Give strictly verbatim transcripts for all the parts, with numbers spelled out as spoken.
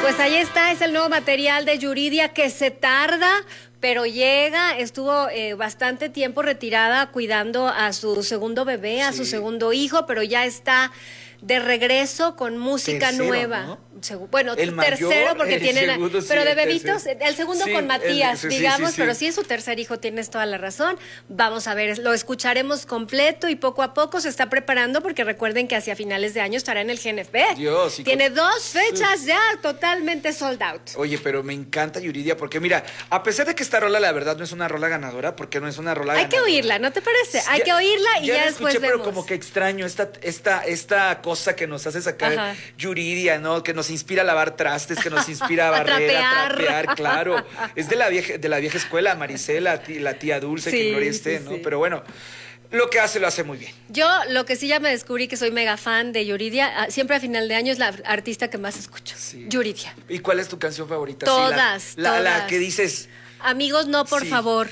Pues ahí está, es el nuevo material de Yuridia que se tarda, pero llega. Estuvo eh, bastante tiempo retirada cuidando a su segundo bebé, a Sí. su segundo hijo, pero ya está de regreso con música Tercero, nueva. ¿no? Segu- Bueno, El tercero mayor, porque el tienen, segundo, sí, pero de el bebitos, tercero. el segundo Sí, con el- Matías, sí, sí, digamos, sí, sí. pero sí es su tercer hijo, tienes toda la razón. Vamos a ver, lo escucharemos completo y poco a poco se está preparando porque recuerden que hacia finales de año estará en el G N F. Dios, y Tiene con- dos fechas ya totalmente sold out. Oye, pero me encanta Yuridia porque mira, a pesar de que esta rola la verdad no es una rola ganadora, porque no es una rola Hay ganadora. que oírla, ¿no te parece? Hay Ya- que oírla y ya, la después escuché, vemos. pero como que extraño esta, esta, esta cosa que nos hace sacar Ajá. Yuridia, ¿no? Que nos inspira a lavar trastes, que nos inspira a A barrer, a trapear. trapear, claro. Es de la vieja, de la vieja escuela, Marisela, ti- la tía Dulce, Sí, que gloria esté, sí, ¿no? sí. Pero bueno, lo que hace lo hace muy bien. Yo lo que sí ya me descubrí que soy mega fan de Yuridia, ah, siempre a final de año es la artista que más escucho. Sí. Yuridia. ¿Y cuál es tu canción favorita? Sí, la- Todas, la, la, todas. que dices, Amigos, no, por Sí. favor.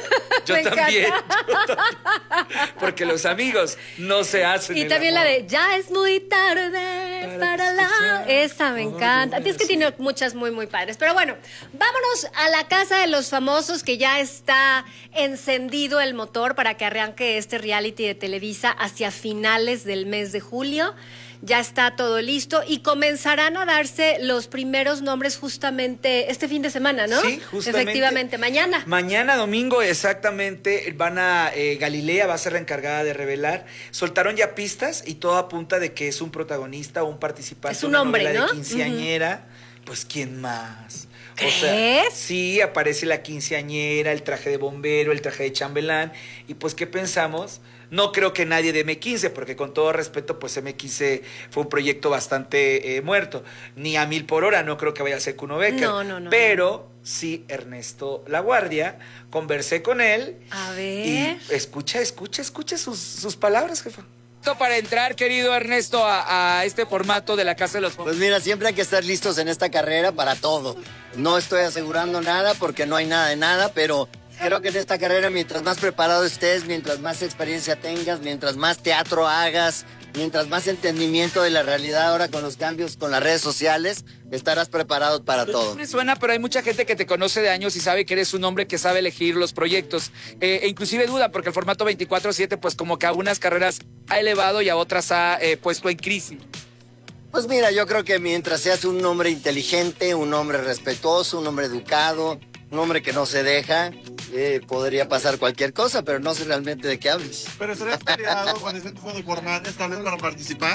yo Me también, encanta. yo también. Porque los amigos no se hacen Y el también la amor. de Ya es muy tarde Para para la... escuchar Esa me todo encanta. Es que eso. tiene muchas muy, muy padres. Pero bueno, vámonos a la casa de los famosos que ya está encendido el motor para que arranque este reality de Televisa hacia finales del mes de julio. Ya está todo listo y comenzarán a darse los primeros nombres justamente este fin de semana, ¿no? Sí, justamente. Efectivamente, mañana. Mañana domingo, exactamente, van a, eh, Galilea va a ser la encargada de revelar. Soltaron ya pistas y todo apunta de que es un protagonista o un participante Es un de una hombre, novela ¿no? de quinceañera. Pues, ¿quién más? ¿Crees? Sí, aparece la quinceañera, el traje de bombero, el traje de chambelán. Y pues, ¿qué pensamos? No creo que nadie de eme quince, porque con todo respeto, pues eme quince fue un proyecto bastante eh, muerto. Ni a mil por hora no creo que vaya a ser Kuno Becker. No, no, no, Pero sí, Ernesto Laguardia, conversé con él. A ver. Y escucha, escucha, escucha sus, sus palabras, jefa. Para entrar, querido Ernesto, a, a este formato de la Casa de los Pues mira, siempre hay que estar listos en esta carrera para todo. No estoy asegurando nada porque no hay nada de nada, pero creo que en esta carrera mientras más preparado estés, mientras más experiencia tengas, mientras más teatro hagas, mientras más entendimiento de la realidad ahora con los cambios con las redes sociales, estarás preparado para todo. Me suena, pero hay mucha gente que te conoce de años y sabe que eres un hombre que sabe elegir los proyectos. Eh, e inclusive duda, porque el formato veinticuatro siete, pues como que a unas carreras ha elevado y a otras ha eh, puesto en crisis. Pues mira, yo creo que mientras seas un hombre inteligente, un hombre respetuoso, un hombre educado, un hombre que no se deja, eh, podría pasar cualquier cosa, pero no sé realmente de qué hables. Pero estarías peleado con ese tipo de formatos tal vez para participar.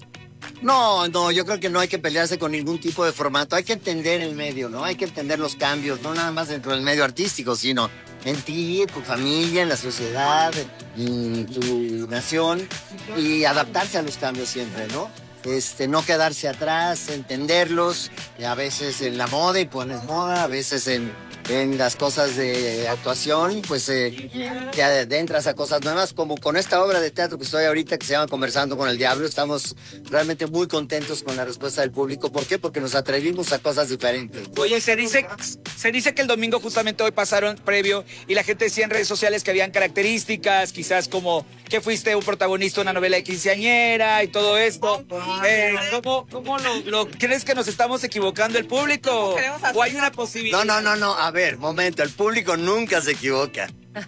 No, no, yo creo que no hay que pelearse con ningún tipo de formato. Hay que entender el medio, ¿no? Hay que entender los cambios, no nada más dentro del medio artístico, sino en ti, en tu familia, en la sociedad, en tu nación, y adaptarse a los cambios siempre, ¿no? Este, no quedarse atrás, entenderlos, y a veces en la moda y pones moda, a veces en, en las cosas de actuación, pues eh, te adentras a cosas nuevas, como con esta obra de teatro que estoy ahorita, que se llama Conversando con el Diablo. Estamos realmente muy contentos con la respuesta del público. ¿Por qué? Porque nos atrevimos a cosas diferentes. Oye, se dice, se dice que el domingo justamente hoy pasaron previo y la gente decía en redes sociales que habían características, quizás como que fuiste un protagonista de una novela de quinceañera y todo esto. Eh, ¿Cómo, cómo lo, lo- crees que nos estamos equivocando el público? ¿O hay una posibilidad? No, no, no, no. A ver, momento. El público nunca se equivoca.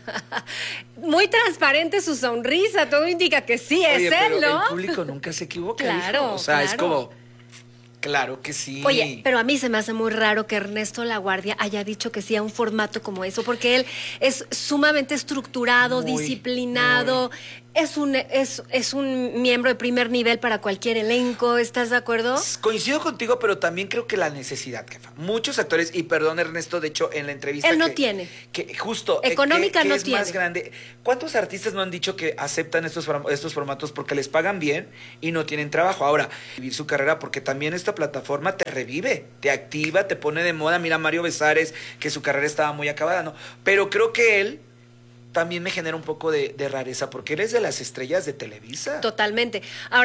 Muy transparente su sonrisa, todo indica que sí es Oye, él, pero ¿no? el público nunca se equivoca, Claro, hijo. O sea, es claro. como... Claro que sí. Oye, pero a mí se me hace muy raro que Ernesto Laguardia haya dicho que sí a un formato como eso, porque él es sumamente estructurado, Muy, disciplinado, es un, es, es un miembro de primer nivel para cualquier elenco, ¿estás de acuerdo? Coincido contigo, pero también creo que la necesidad, jefa. Muchos actores, y perdón Ernesto, de hecho, en la entrevista Él no que- que que justo eh, Económica que- que no es tiene. más grande. ¿Cuántos artistas no han dicho que aceptan estos, form- estos formatos porque les pagan bien y no tienen trabajo? Ahora, vivir su carrera, porque también esta plataforma te revive, te activa, te pone de moda. Mira a Mario Besares, que su carrera estaba muy acabada, ¿no? Pero creo que él también me genera un poco de, de rareza, porque él es de las estrellas de Televisa. Totalmente. Ahora,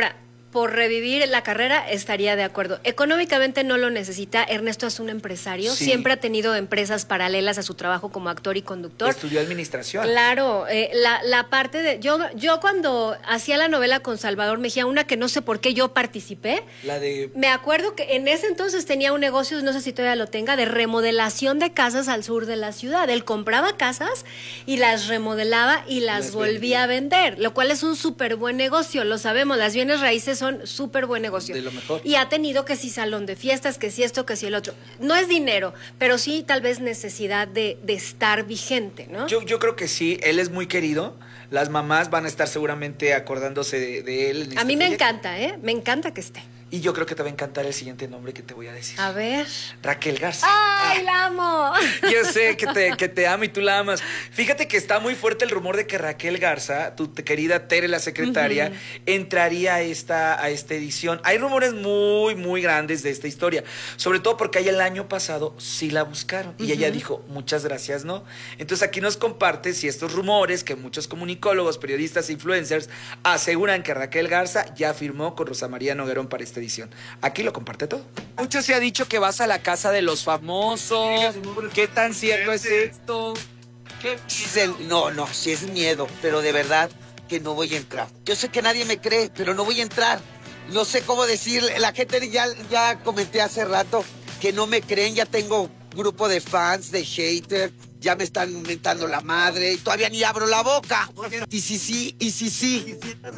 por revivir la carrera, estaría de acuerdo. Económicamente no lo necesita. Ernesto es un empresario. Sí. Siempre ha tenido empresas paralelas a su trabajo como actor y conductor. Estudió administración. Claro, eh, la, la parte de... Yo, yo cuando hacía la novela con Salvador Mejía, una que no sé por qué yo participé, La de... me acuerdo que en ese entonces tenía un negocio, no sé si todavía lo tenga, de remodelación de casas al sur de la ciudad. Él compraba casas y las remodelaba y las, Las volvía vendía. a vender, lo cual es un súper buen negocio, lo sabemos, las bienes raíces son súper buen negocio. De lo mejor. Y ha tenido que si salón de fiestas, que si esto, que si el otro. No es dinero, pero sí tal vez necesidad de, de estar vigente, ¿no? Yo, yo creo que sí, él es muy querido. Las mamás van a estar seguramente acordándose de, de él. En A este mí me proyecto. encanta, ¿eh? Me encanta que esté. Y yo creo que te va a encantar el siguiente nombre que te voy a decir. A ver. Raquel Garza. ¡Ay, la amo! Yo sé que te, que te amo y tú la amas. Fíjate que está muy fuerte el rumor de que Raquel Garza, tu te- querida Tere, la secretaria, Ujú. entraría a esta, a esta edición. Hay rumores muy, muy grandes de esta historia. Sobre todo porque ella el año pasado sí la buscaron. Y ella dijo, muchas gracias, ¿no? Entonces aquí nos comparte si estos rumores que muchos comunicólogos, periodistas e influencers aseguran que Raquel Garza ya firmó con Rosa María Noguerón para esta edición. Aquí lo comparte todo. Mucho se ha dicho que vas a la casa de los famosos. ¿Qué tan cierto es esto? ¿Qué? Se- No, no, sí es miedo, pero de verdad que no voy a entrar. Yo sé que nadie me cree, pero no voy a entrar. No sé cómo decir, la gente ya, ya comenté hace rato que no me creen, ya tengo grupo de fans, de haters, ya me están mentando la madre y todavía ni abro la boca. Y si sí, y si sí.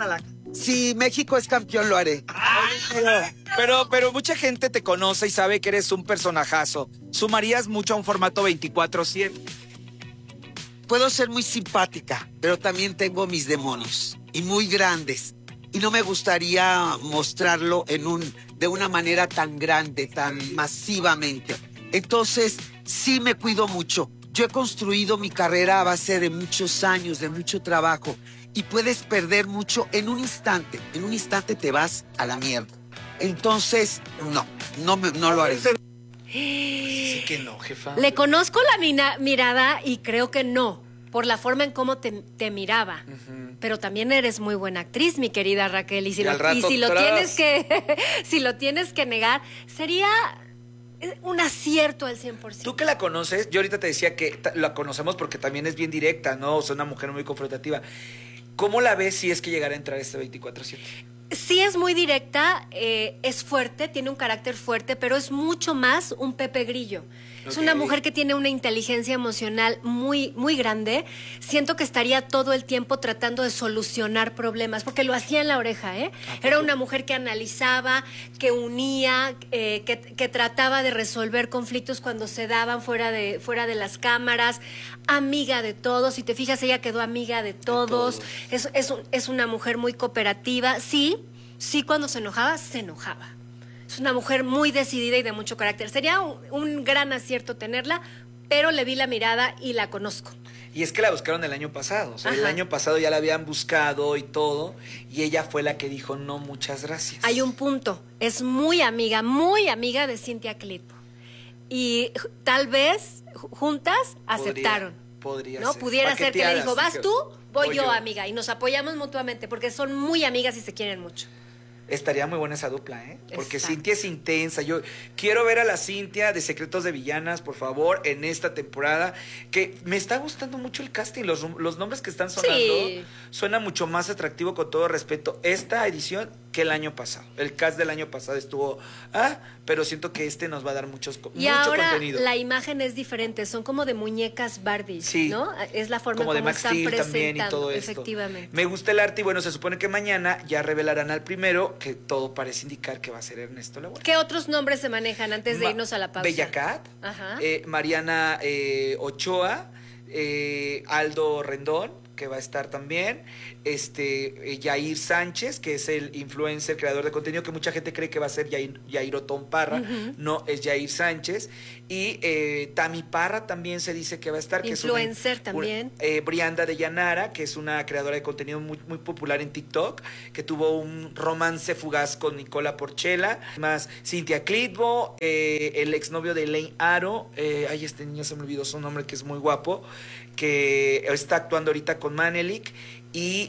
Si México es campeón, lo haré. Pero, pero mucha gente te conoce y sabe que eres un personajazo. ¿Sumarías mucho a un formato veinticuatro siete? Puedo ser muy simpática, pero también tengo mis demonios y muy grandes. Y no me gustaría mostrarlo en un, de una manera tan grande, tan masivamente. Entonces, sí me cuido mucho. Yo he construido mi carrera a base de muchos años, de mucho trabajo. Y puedes perder mucho en un instante. En un instante te vas a la mierda. Entonces, no, no, me- no lo haré. Sí que no, jefa. Le conozco la mina- mirada y creo que no, por la forma en cómo te, te miraba. Pero también eres muy buena actriz, mi querida Raquel. Y si, Y lo, al rato y si lo tras. tienes que, si lo tienes que negar, sería un acierto al cien por ciento. Tú que la conoces, yo ahorita te decía que ta- la conocemos porque también es bien directa, ¿no? O sea, una mujer muy confrontativa. ¿Cómo la ves si es que llegara a entrar este veinticuatro siete? Sí es muy directa, eh, es fuerte, tiene un carácter fuerte, pero es mucho más un Pepe Grillo. Es una Ok. mujer que tiene una inteligencia emocional muy, muy grande. Siento que estaría todo el tiempo tratando de solucionar problemas, porque lo hacía en la oreja, ¿eh? Era una mujer que analizaba, que unía, eh, que, que trataba de resolver conflictos cuando se daban fuera de, fuera de las cámaras, amiga de todos. Si te fijas, ella quedó amiga de todos. todos. Es, es, un- es una mujer muy cooperativa. Sí, sí, cuando se enojaba, se enojaba. Es una mujer muy decidida y de mucho carácter. Sería un, un gran acierto tenerla, pero le vi la mirada y la conozco. Y es que la buscaron el año pasado. O sea, el Ajá. año pasado ya la habían buscado y todo. Y ella fue la que dijo, no, muchas gracias. Hay un punto. Es muy amiga, muy amiga de Cintia Clitbo. Y j- tal vez ju- juntas aceptaron. Podría ¿No? ser. Pudiera ser que le Paqueteadas, dijo, vas dijeron. tú, voy Voy yo, yo. amiga. Y nos apoyamos mutuamente porque son muy amigas y se quieren mucho. Estaría muy buena esa dupla, ¿eh? Porque Exacto. Cintia es intensa. Yo quiero ver a la Cintia de Secretos de Villanas, por favor, en esta temporada. Que me está gustando mucho el casting. Los, rum- los nombres que están sonando Sí. suena mucho más atractivo, con todo respeto, esta edición que el año pasado. El cast del año pasado estuvo, ah, pero siento que este nos va a dar muchos, co- Y mucho ahora contenido. la imagen es diferente, son como de muñecas Barbie, Sí. ¿no? Es la forma Como en de cómo Max están Steel presentando, también y todo esto. efectivamente. Me gusta el arte y bueno, se supone que mañana ya revelarán al primero, que todo parece indicar que va a ser Ernesto Laguna. ¿Qué otros nombres se manejan antes de Ma- irnos a la pausa? Bella Cat, Ajá. eh, Mariana eh, Ochoa, eh, Aldo Rendón, que va a estar también, este eh, Yair Sánchez, que es el influencer, creador de contenido, que mucha gente cree que va a ser Yair, Yair Otón Parra, Ujú. no, es Yair Sánchez, y eh, Tami Parra también se dice que va a estar, que Influencer es una, también. una- eh, Brianda de Llanara, que es una creadora de contenido muy, muy popular en TikTok, que tuvo un romance fugaz con Nicola Porchela, más Cintia Clitbo, eh, el exnovio de Elaine Aro, eh, ay, este niño se me olvidó su nombre, que es muy guapo, que está actuando ahorita con Manelik, y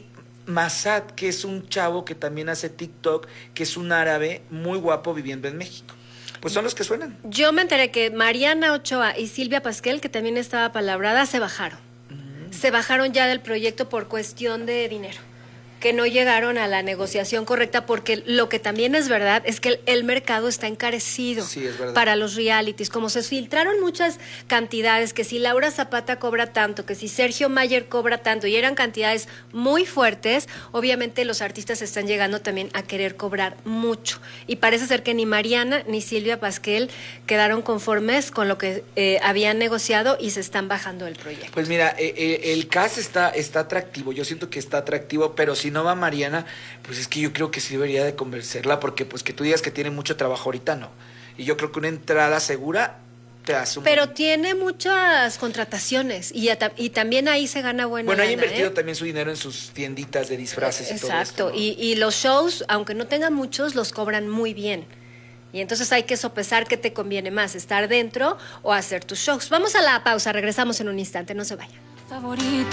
Masad, que es un chavo que también hace TikTok, que es un árabe muy guapo viviendo en México. Pues son los que suenan. Yo me enteré que Mariana Ochoa y Silvia Pasquel, que también estaba palabrada, se bajaron. Mm. Se bajaron ya del proyecto por cuestión de dinero, que no llegaron a la negociación correcta, porque lo que también es verdad es que el, el mercado está encarecido sí, es verdad. Para los realities. Como se filtraron muchas cantidades, que si Laura Zapata cobra tanto, que si Sergio Mayer cobra tanto, y eran cantidades muy fuertes, obviamente los artistas están llegando también a querer cobrar mucho. Y parece ser que ni Mariana ni Silvia Pasquel quedaron conformes con lo que eh, habían negociado y se están bajando del proyecto. Pues mira, eh, eh, el cast está, está atractivo, yo siento que está atractivo, pero si no va Mariana, pues es que yo creo que sí debería de convencerla, porque pues que tú digas que tiene mucho trabajo ahorita, no. Y yo creo que una entrada segura te hace un... Pero tiene muchas contrataciones y, a, y también ahí se gana buena Bueno, ha lana, invertido ¿eh? también su dinero en sus tienditas de disfraces y todo esto, Exacto, ¿no? y, y los shows, aunque no tengan muchos, los cobran muy bien. Y entonces hay que sopesar qué te conviene más, estar dentro o hacer tus shows. Vamos a la pausa, regresamos en un instante, no se vayan. Favorito.